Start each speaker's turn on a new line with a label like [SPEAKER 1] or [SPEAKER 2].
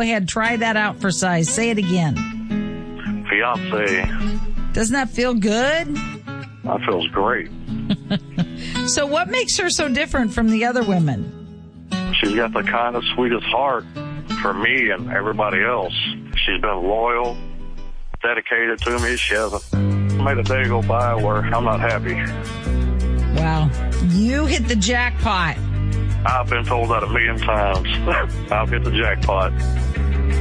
[SPEAKER 1] ahead. Try that out for size. Say it again.
[SPEAKER 2] Fiance.
[SPEAKER 1] Doesn't that feel good?
[SPEAKER 2] That feels great.
[SPEAKER 1] So what makes her so different from the other women?
[SPEAKER 2] She's got the kindest, sweetest heart for me and everybody else. She's been loyal, dedicated to me. She hasn't made a day go by where I'm not happy.
[SPEAKER 1] Wow. You hit the jackpot.
[SPEAKER 2] I've been told that 1,000,000 times. I've hit the jackpot.